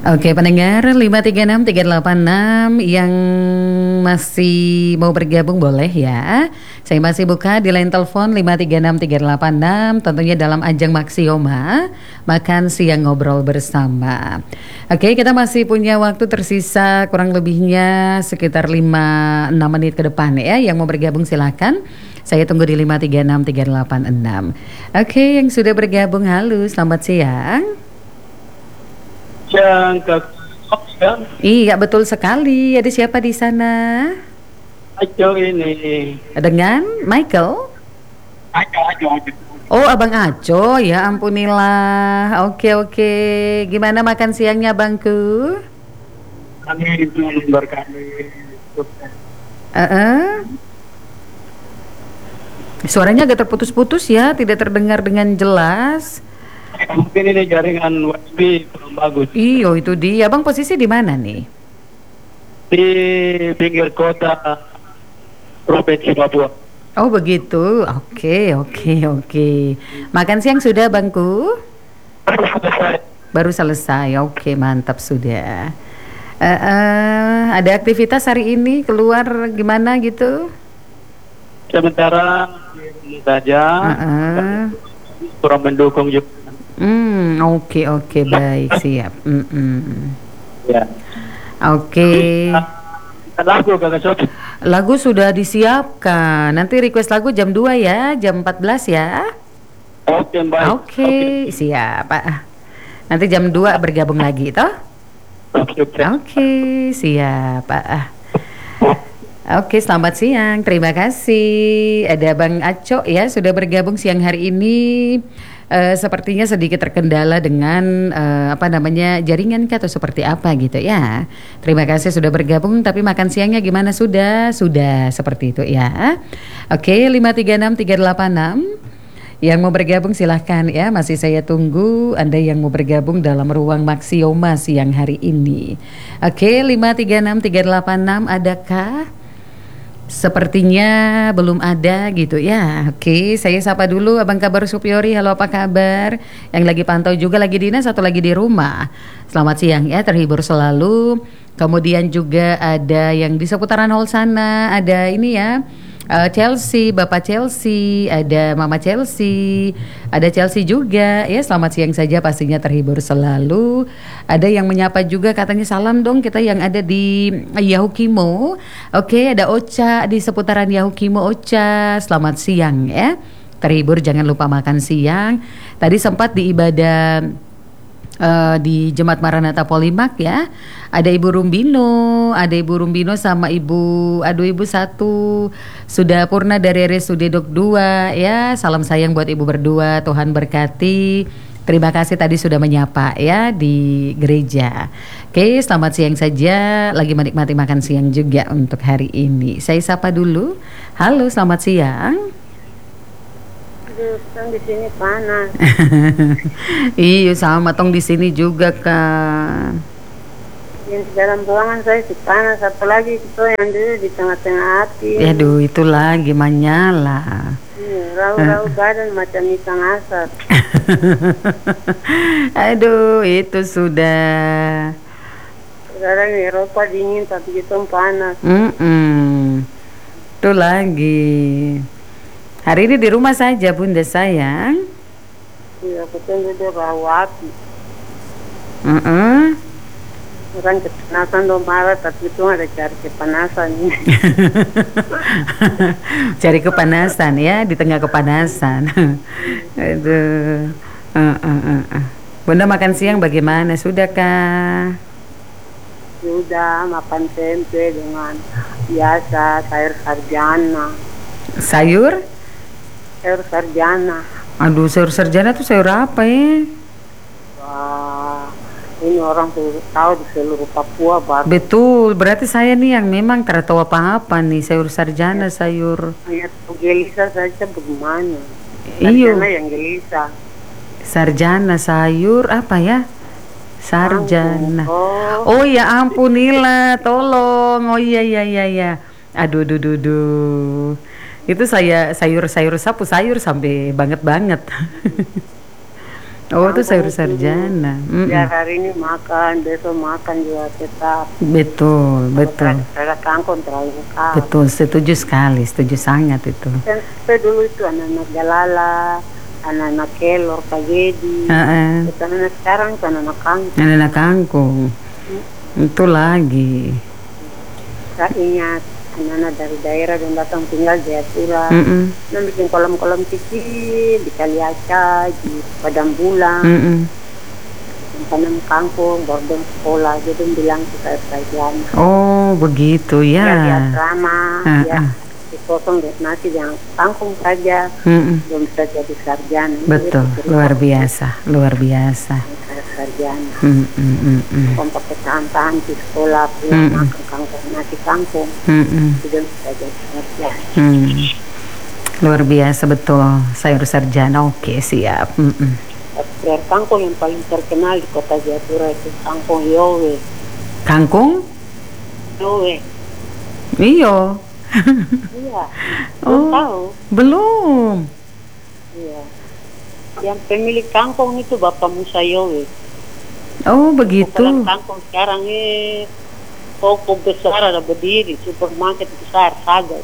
Oke, pendengar 5363866 yang masih mau bergabung boleh ya. Saya masih buka di line telepon 5363866 tentunya dalam ajang Maxioma makan siang ngobrol bersama. Oke, kita masih punya waktu tersisa kurang lebihnya sekitar 5-6 menit ke depan ya. Yang mau bergabung silakan. Saya tunggu di 5363866. Oke, yang sudah bergabung halo, selamat siang. Yang ke ya, Iya betul sekali. Ada siapa di sana? Aco ini. Dengan Michael? Aco. Oh abang Aco ya ampunilah. Oke. Gimana makan siangnya abangku? Kami itu berkami. Eh, Suaranya agak terputus-putus ya. Tidak terdengar dengan jelas. Mungkin ini jaringan USB kurang bagus. Iyo itu dia. Abang posisi di mana nih? Di pinggir kota Provinsi Papua. Oh begitu. Oke. Makan siang sudah abangku? Selesai. Baru selesai. Oke, mantap sudah. Ada aktivitas hari ini keluar gimana gitu? Sementara ini saja. Kurang mendukung juga. Oke, baik, siap. Ya. Oke. Lagu Kakak Sofi. Lagu sudah disiapkan. Nanti request lagu jam 2 ya, jam 14 ya. Oke, baik. Oke, siap. Nanti jam 2 bergabung lagi toh? Oke, siap. Oke, selamat siang. Terima kasih. Ada Bang Aco ya sudah bergabung siang hari ini. Sepertinya sedikit terkendala dengan jaringan kah atau seperti apa gitu ya. Terima kasih sudah bergabung. Tapi makan siangnya gimana sudah seperti itu ya. Oke, 5363866 yang mau bergabung silahkan ya. Masih saya tunggu Anda yang mau bergabung dalam ruang Maxioma siang hari ini. Oke, 5363866 adakah? Sepertinya belum ada gitu ya. Oke, saya sapa dulu Abang Kabar Supiori. Halo, apa kabar? Yang lagi pantau juga lagi dinas atau lagi di rumah. Selamat siang ya, terhibur selalu. Kemudian juga ada yang di seputaran hall sana. Ada ini ya, Chelsea, Bapak Chelsea, ada Mama Chelsea, ada Chelsea juga ya. Selamat siang saja, pastinya terhibur selalu. Ada yang menyapa juga katanya salam dong kita yang ada di Yahukimo. Oke, ada Ocha di seputaran Yahukimo. Ocha, selamat siang ya. Terhibur, jangan lupa makan siang. Tadi sempat di ibadah di Jemaat Maranatha Polimak ya. Ada Ibu Rumbino sama Ibu satu sudah purna dari RSUD Dok 2 ya. Salam sayang buat Ibu berdua, Tuhan berkati. Terima kasih tadi sudah menyapa ya di gereja. Oke, selamat siang saja. Lagi menikmati makan siang juga untuk hari ini. Saya sapa dulu. Halo, selamat siang. Kan di sini panas. Iya sama tong di sini juga kan. Yang di dalam ruangan saya sih panas, apalagi itu yang di tengah-tengah api. Aduh itu lagi menyala. Rau-rau badan macam ikan asap. Aduh itu sudah. Sekarang Eropa dingin tapi kita panas. Itu lagi. Hari ini di rumah saja Bunda sayang. Iya, aku tunggu dia rau api. Orang kepanasan dong marah, tapi itu ada cari kepanasan. Cari kepanasan ya di tengah kepanasan. Aduh. Bunda makan siang bagaimana? Sudah kah? Sudah makan tempe dengan biasa sayur sarjana. Sayur? Sayur sarjana. Aduh, sayur sarjana tuh sayur apa ya? Wah, ini orang tuh tahu di seluruh Papua baru. Betul, berarti saya nih yang memang tidak tahu apa-apa nih sayur sarjana, sayur. Hanya gelisa saja bagaimana? Iyo. Sarjana yang gelisa. Sarjana sayur apa ya? Sarjana. Oh ya ampunilah, tolong. Oh iya. Aduh. Itu saya sayur sapu sayur sampai banget. Oh, itu sayur Kangkong itu sarjana. biar hari ini makan, besok makan juga tetap. Betul, betul. Ada kangkung terlalu bekal. Betul, setuju sekali, setuju sangat itu. Dan sampai dulu itu anak-anak galala, anak-anak kelor, kagedi. Heeh. Anak sekarang itu anak-anak kangkung. Anak kangkung. Itu lagi. Saya ingat anak-anak dari daerah yang datang tinggal di Jayapura. Dan bikin kolam-kolam kecil di Kali Aceh, di Padang Bulang. Tanam kangkung, bordong sekolah, jadi bilang kita sarjana. Oh, begitu ya. Di asrama, ya dipotong nasi yang kangkung saja, belum bisa jadi sarjana. Betul, luar biasa, luar biasa. Sarjana. Kompak kesampahan di sekolah, pulang makan kangkung, nasi kangkung, belum bisa jadi sarjana. Luar biasa betul, sayur sarjana. Oke, siap. Sayur kangkung yang paling terkenal di kota Jayapura itu kangkung Yowe. Kangkung? Yowe. Iya. Iya. Belum tahu? Belum. Iya. Yang pemilik kangkung itu Bapak Musa Yowe. Oh, begitu. Bukan kangkung sekarang ini toko besar ada berdiri, supermarket besar, Saga.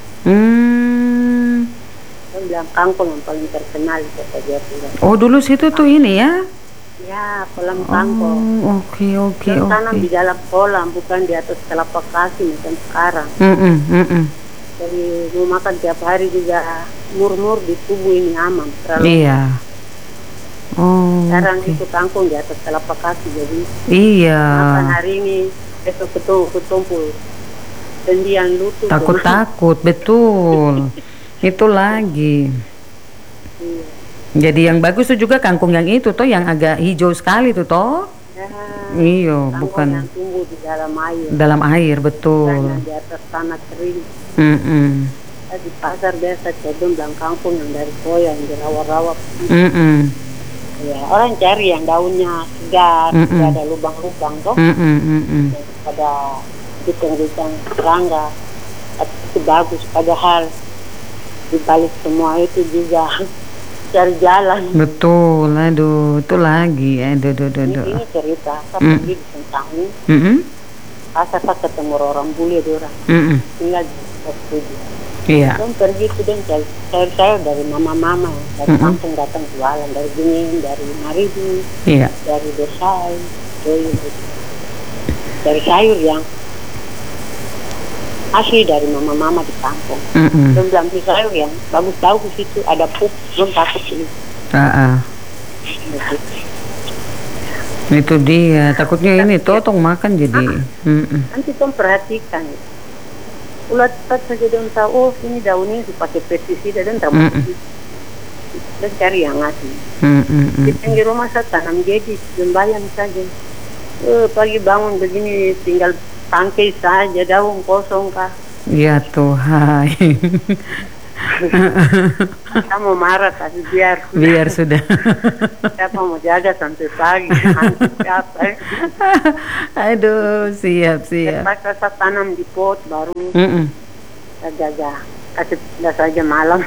Saya bilang kangkung yang paling terkenal di kota Jayapura. Oh, dulu situ tuh ini ya? Ya, kolam kangkung. Oke. Dan tanam di dalam kolam, bukan di atas telapak kaki macam sekarang. Jadi mau makan tiap hari juga murmur di tubuh ini aman. Iya. Oh. Sekarang itu kangkung di atas telapak kaki, jadi iya. makan hari ini besok ketumpul. Tendian lutut. Takut, betul. Itu lagi. Iya. Jadi yang bagus tuh juga kangkung yang itu toh, yang agak hijau sekali tuh toh. Ya, iya, bukan yang tumbuh di dalam air. Dalam air, betul. Bukan di atas tanah kering. Di pasar biasa cedung bilang kangkung yang dari soya, yang dirawa-rawa. Ya, orang cari yang daunnya segar, tidak ada lubang-lubang toh. Pada bintang-bintang serangga, itu bagus. Padahal di balik semua itu juga cari jalan. Betul, aduh, itu lagi, aduh. Ini cerita, saya pergi di Sentani, saya ketemu orang bule orang, tinggal di studio. Iya. Saya pergi itu dan cari sayur dari mama-mama, dari kampung datang jualan, dari Benin, dari Maribu, dari Desai, dari sayur yang asli dari mama-mama di kampung. Belum bilang sayur yang bagus-bagus itu ada pup, belum takut itu. Itu dia, takutnya ini totong makan jadi. Nanti tom perhatikan. Ulat saja dan tahu, oh ini daunnya dipakai pestisida dan termasuk. Dan cari yang asli. Di pinggir rumah saya tanam jadi bayam saja. Pagi bangun begini tinggal tangkai saja, daun kosong kah? Ya Tuhan. Kamu marah tapi biar sudah. Siapa mau jaga sampai pagi? Siapa? Aduh, siap. Terpaksa saya tanam di pot baru. Saya jaga, kasih saja malam.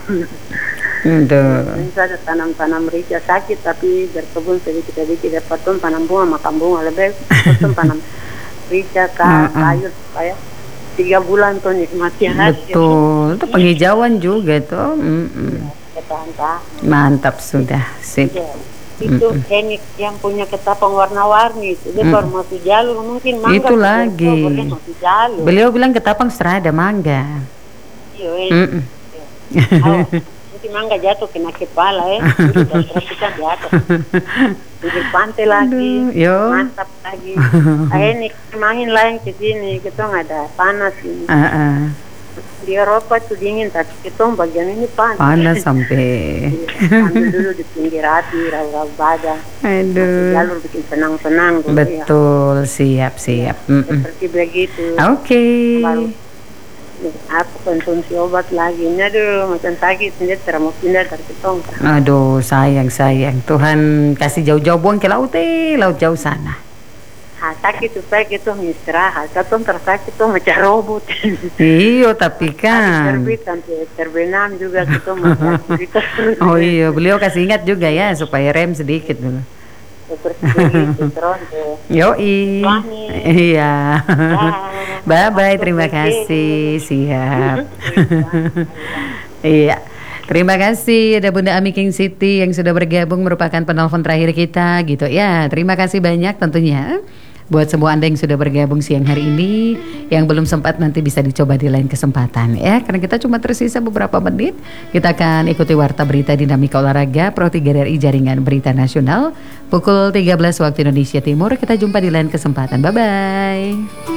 Saya tanam rica sakit tapi berkebun sedikit-sedikit dapat tanam bunga, makan bunga lebih tanam rica kayu supaya 3 bulan tuh nikmati hasil. Betul, itu penghijauan juga tuh. Mantap sudah, sip. Itu teknik yang punya ketapang warna-warni itu. Dia baru masuk jalur mungkin mangga. Itu lagi. Beliau bilang ketapang serada mangga. Iya. Nanti mangga jatuh kena kepala dan di atas. Di pantai lagi, mantap lagi. Ini main lain ke sini, kita nggak ada panas ini. Di Eropa tuh dingin, tapi kita bagian ini panas. Panas sampai. Ambil dulu di pinggir hati, rawa badan. Aduh. Jalur bikin senang-senang. Betul, siap. Seperti begitu. Oke. Aku konsumsi obat lagi. Aduh, macam sakit sendiri mau pindah dari ketong. Aduh, sayang. Tuhan kasih jauh-jauh buang ke laut jauh sana. sakit supaya kita istirahat, katong tersakit tuh macam robot. Iyo, tapi kan. Terbenam juga kita macam kita. Oh iya, beliau kasih ingat juga ya supaya rem sedikit dulu. Yoi. Iya. Bye bye, terima kasih. Siap. Iya. Terima kasih ada Bunda Ami King City yang sudah bergabung, merupakan penelpon terakhir kita gitu ya. Terima kasih banyak tentunya buat semua Anda yang sudah bergabung siang hari ini. Yang belum sempat nanti bisa dicoba di lain kesempatan ya. Karena kita cuma tersisa beberapa menit. Kita akan ikuti Warta Berita Dinamika Olahraga Pro 3 RRI Jaringan Berita Nasional pukul 13 waktu Indonesia Timur. Kita jumpa di lain kesempatan. Bye bye.